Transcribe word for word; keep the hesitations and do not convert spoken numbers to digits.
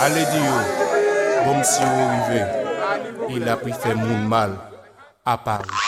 Allez dire, bon si vous arrivez, il a pris fait mon mal à Paris.